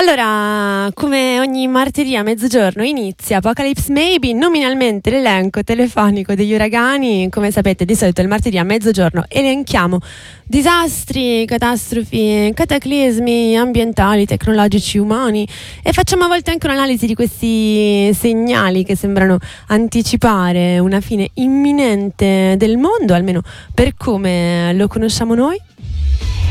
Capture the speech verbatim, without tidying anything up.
Allora, come ogni martedì a mezzogiorno inizia Apocalypse Maybe, nominalmente l'elenco telefonico degli uragani. Come sapete, di solito il martedì a mezzogiorno elenchiamo disastri, catastrofi, cataclismi ambientali, tecnologici, umani, e facciamo a volte anche un'analisi di questi segnali che sembrano anticipare una fine imminente del mondo, almeno per come lo conosciamo noi.